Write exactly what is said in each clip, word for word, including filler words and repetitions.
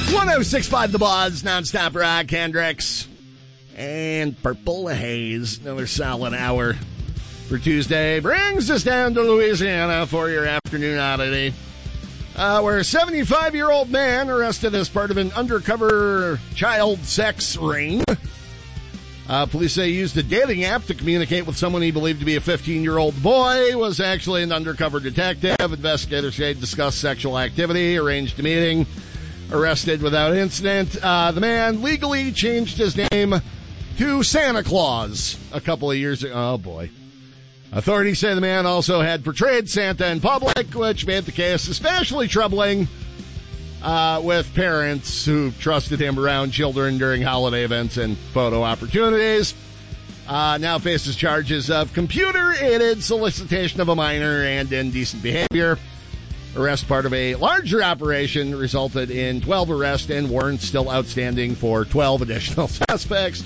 one oh six point five The Buzz, nonstop rock, Hendrix, and Purple Haze. Another solid hour for Tuesday. Brings us down to Louisiana for your afternoon oddity. Uh, where a seventy-five-year-old man arrested as part of an undercover child sex ring. Uh, police say he used a dating app to communicate with someone he believed to be a fifteen-year-old boy, was actually an undercover detective. Investigators say he discussed sexual activity, arranged a meeting, arrested without incident. Uh, the man legally changed his name to Santa Claus a couple of years ago. Oh, boy. Authorities say the man also had portrayed Santa in public, which made the case especially troubling uh, with parents who trusted him around children during holiday events and photo opportunities. Uh, now faces charges of computer-aided solicitation of a minor and indecent behavior. Arrest part of a larger operation resulted in twelve arrests and warrants still outstanding for twelve additional suspects.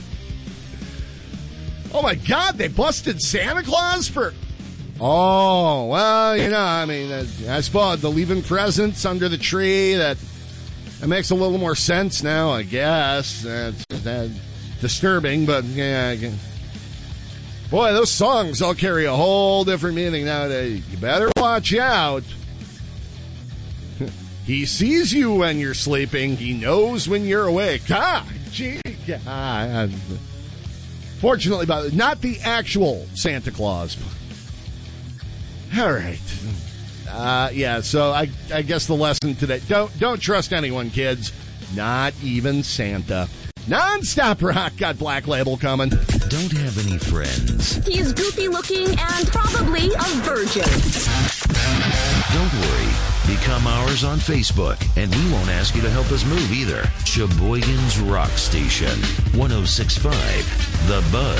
Oh, my God, they busted Santa Claus for... Oh, well, you know, I mean, uh, I suppose the leaving presents under the tree, that, that makes a little more sense now, I guess. That's uh, disturbing, but, yeah. I can... Boy, those songs all carry a whole different meaning nowadays. You better watch out. He sees you when you're sleeping. He knows when you're awake. Ah, gee, God. Fortunately, but not the actual Santa Claus. All right. Uh, yeah, so I, I guess the lesson today, don't don't trust anyone, kids. Not even Santa. Non-stop rock got Black Label coming. Don't have any friends. He's goofy looking and probably a virgin. Don't worry. Become ours on Facebook, and we won't ask you to help us move either. Sheboygan's Rock Station, one oh six point five The Buzz.